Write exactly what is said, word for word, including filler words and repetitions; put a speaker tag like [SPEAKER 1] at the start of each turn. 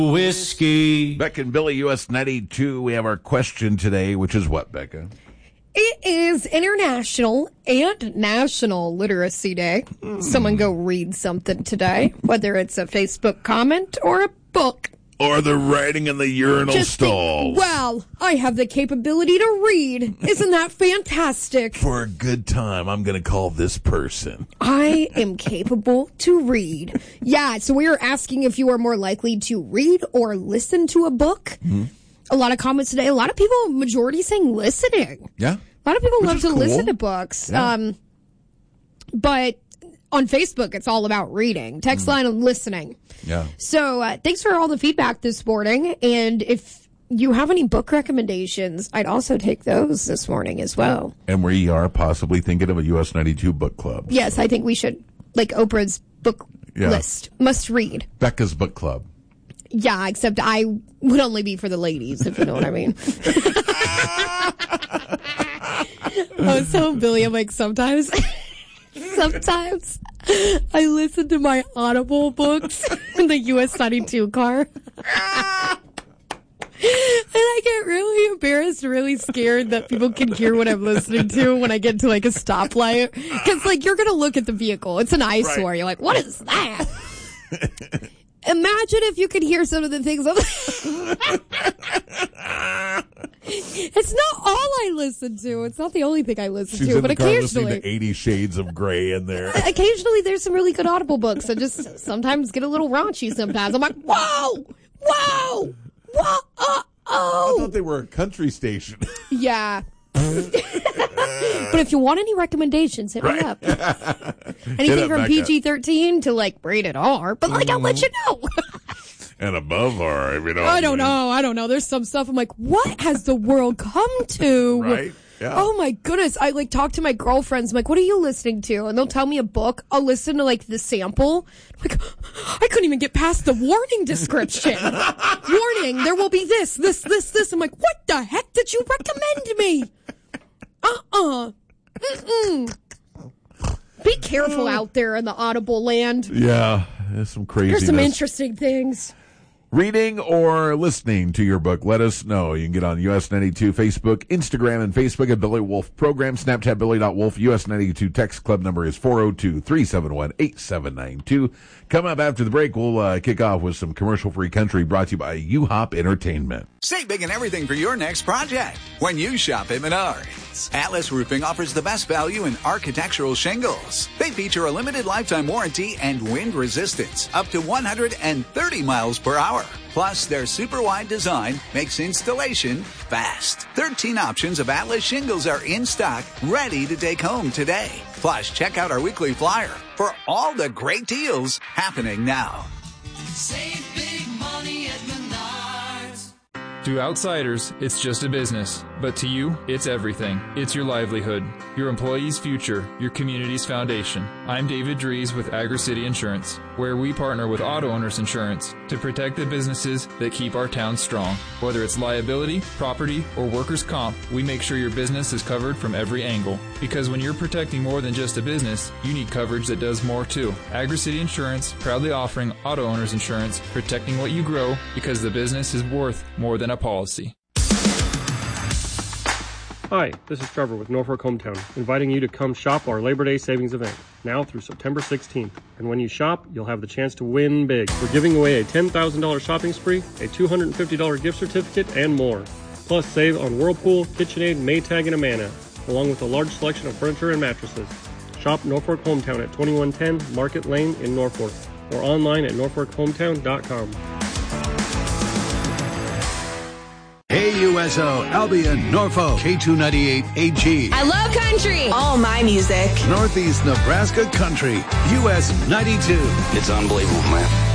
[SPEAKER 1] Whiskey.
[SPEAKER 2] Becca and Billy, U S ninety-two. We have our question today, which is what, Becca?
[SPEAKER 3] It is International and National Literacy Day. Mm. Someone go read something today, whether it's a Facebook comment or a book.
[SPEAKER 2] Or the writing in the urinal
[SPEAKER 3] Just
[SPEAKER 2] stall.
[SPEAKER 3] Think, well, I have the capability to read. Isn't that fantastic?
[SPEAKER 2] For a good time, I'm going to call this person.
[SPEAKER 3] I am capable to read. Yeah, so we are asking if you are more likely to read or listen to a book. Mm-hmm. A lot of comments today. A lot of people, majority saying listening.
[SPEAKER 2] Yeah.
[SPEAKER 3] A lot of people
[SPEAKER 2] Which
[SPEAKER 3] love to
[SPEAKER 2] cool.
[SPEAKER 3] listen to books.
[SPEAKER 2] Yeah.
[SPEAKER 3] Um, but on Facebook, it's all about reading. Text line and listening.
[SPEAKER 2] Yeah.
[SPEAKER 3] So uh, thanks for all the feedback this morning. And if you have any book recommendations, I'd also take those this morning as well.
[SPEAKER 2] And we are possibly thinking of a U S ninety-two book club.
[SPEAKER 3] Yes, I think we should, like Oprah's book
[SPEAKER 2] Yeah.
[SPEAKER 3] list. Must read.
[SPEAKER 2] Becca's book club.
[SPEAKER 3] Yeah, except I would only be for the ladies, if you know what I mean. Oh, so Billy, I'm like, sometimes... Sometimes I listen to my Audible books in the U S ninety-two car. And I get really embarrassed, really scared that people can hear what I'm listening to when I get to like a stoplight. Because like you're going to look at the vehicle. It's an eyesore. Right. You're like, what is that? Imagine if you could hear some of the things. It's not all I listen to. It's not the only thing I listen
[SPEAKER 2] She's
[SPEAKER 3] to,
[SPEAKER 2] in
[SPEAKER 3] but
[SPEAKER 2] the car
[SPEAKER 3] occasionally.
[SPEAKER 2] listening to Eighty Shades of Grey in there.
[SPEAKER 3] Occasionally there's some really good Audible books that just sometimes get a little raunchy sometimes. I'm like, whoa, whoa, whoa, uh, oh.
[SPEAKER 2] I thought they were a country station.
[SPEAKER 3] Yeah. But if you want any recommendations, hit
[SPEAKER 2] right.
[SPEAKER 3] me up. Anything from P G thirteen to like rated R, but like I'll let you know.
[SPEAKER 2] And above R, you know.
[SPEAKER 3] I don't know. I don't know. There's some stuff I'm like, what has the world come to?
[SPEAKER 2] Right. Yeah.
[SPEAKER 3] Oh my goodness. I like talk to my girlfriends. I'm like, what are you listening to? And they'll tell me a book. I'll listen to like the sample. I'm like, I couldn't even get past the warning description. Warning, there will be this, this, this, this. I'm like, what the heck did you recommend me? Uh-uh. Mm-mm. Be careful out there in the Audible land.
[SPEAKER 2] Yeah, there's some craziness.
[SPEAKER 3] There's some interesting things.
[SPEAKER 2] Reading or listening to your book, let us know. You can get on U S ninety-two Facebook, Instagram, and Facebook at Billy Wolf Program, Snapchat Billy dot Wolf. U S ninety-two text club number is four oh two, three seven one, eight seven nine two. Come up after the break, we'll uh, kick off with some commercial-free country brought to you by U-Hop Entertainment.
[SPEAKER 4] Save big and everything for your next project when you shop at Menards. Atlas Roofing offers the best value in architectural shingles. They feature a limited lifetime warranty and wind resistance up to one hundred thirty miles per hour. Plus, their super wide design makes installation fast. thirteen options of Atlas shingles are in stock, ready to take home today. Plus, check out our weekly flyer for all the great deals happening now.
[SPEAKER 5] Save big money at Menards.
[SPEAKER 6] To outsiders, it's just a business. But to you, it's everything. It's your livelihood, your employees' future, your community's foundation. I'm David Dries with Agri-City Insurance, where we partner with Auto Owners Insurance to protect the businesses that keep our town strong. Whether it's liability, property, or workers' comp, we make sure your business is covered from every angle. Because when you're protecting more than just a business, you need coverage that does more too. Agri-City Insurance, proudly offering Auto Owners Insurance, protecting what you grow because the business is worth more than a policy.
[SPEAKER 7] Hi, this is Trevor with Norfolk Hometown, inviting you to come shop our Labor Day Savings event, now through September sixteenth. And when you shop, you'll have the chance to win big. We're giving away a ten thousand dollars shopping spree, a two hundred fifty dollars gift certificate, and more. Plus, save on Whirlpool, KitchenAid, Maytag, and Amana, along with a large selection of furniture and mattresses. Shop Norfolk Hometown at twenty-one ten Market Lane in Norfolk, or online at norfolk hometown dot com.
[SPEAKER 8] A U S O, Albion, Norfolk, K two ninety-eight A G.
[SPEAKER 9] I love country. All my music.
[SPEAKER 8] Northeast Nebraska Country, U S ninety-two.
[SPEAKER 10] It's unbelievable, man.